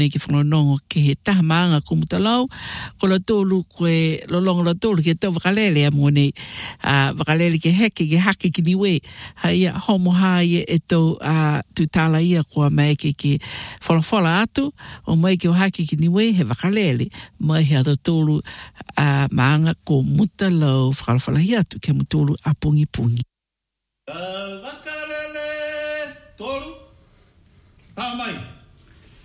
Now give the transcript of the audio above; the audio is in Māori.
ki whanonongo ke he taha maanga ko mutalau, ko la tōlu koe lolongo la tōlu ke tau wakalele a mone, wakalele ke heke ki niwe, haia homo haie e tau tutala ia kua mai ke whalawhala atu, o mai ke o hake ki niwe he wakalele, mai he ato tōlu maanga ko mutalau whalawhalahi atu ke mutolu a pungi. Wakalele tōlu, pāmai.